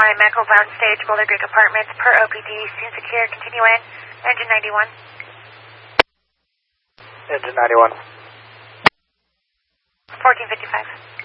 Echo bound stage, Boulder Creek Apartments, per OPD, scene secure, continue in, engine 91. Engine 91. 1455.